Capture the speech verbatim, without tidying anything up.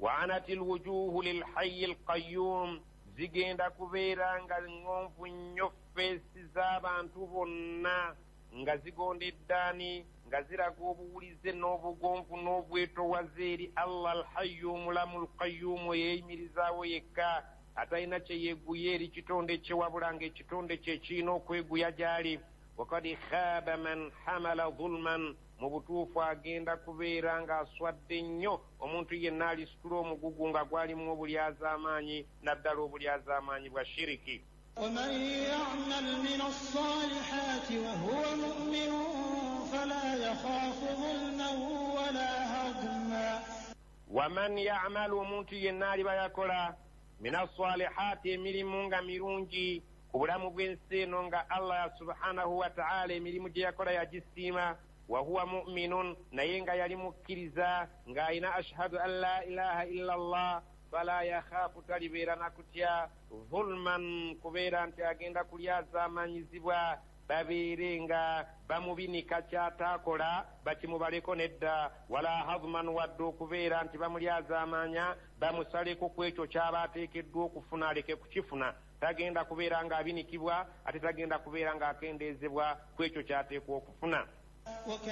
وعنت الوجوه للحي القيوم zigenda kubeera nga ŋŋonvu nnyo feesi z'abantu bonna nga zigonda eddaani nga ziraga obuwulize n'obugonvu n'obwetowaze eri allah alhayyu omulamu alqayyumu yeeyimirizaawo yekka atalina kye yeeguya eri kitonde kye wabula ng'ekitonde kye kirina okweguya gy'ali. wakad khaba man hamala zulman mu butuufu agenda kubeera ng'aswadde nnyo omuntu yenna alisitula omugugu nga gwalimu obulyazaamaanyi naddala obulyazaamaanyi bwa shiriki. ومن يعمل من الصالحات وهو مؤمن فلا يخاف ظلما ولا هضما. ومن يعمل omuntu yenna aliba yakola min as-salihati emirimu nga mirungi ku bulamu bw'ensi eno nga allah subhanahu wa ta'ala emirimu gye yakola yagisiima wa huwa mu'minun naye nga yali mukkiriza ng'ayina ashhadu an la ilaha illa allah fala yakhaafu talibeera nakutya zulman kubeera nti agenda kulyazaamanyizibwa babeere nga bamubinika kyataakola bakimubaleko nedda wala hazman wadde okubeera nti bamulyazaamanya bamusaleko ku ekyo kyaba ateekeddwa okufuna aleke kukifuna. tagenda kubeera ng'abinikibwa ate tagenda kubeera ng'akendeezebwa ku ekyo kyateekwa okufuna.